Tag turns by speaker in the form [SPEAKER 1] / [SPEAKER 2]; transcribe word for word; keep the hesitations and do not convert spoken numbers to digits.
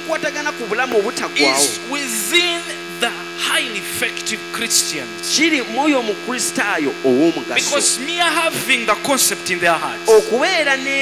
[SPEAKER 1] okukwatagana ku bulamu obutaggwaawo
[SPEAKER 2] is within the highly effective Christians.
[SPEAKER 1] kiri mwoyo omukristaayo ow'omugaso
[SPEAKER 2] Because mere having the concept in their hearts
[SPEAKER 1] okubeera ne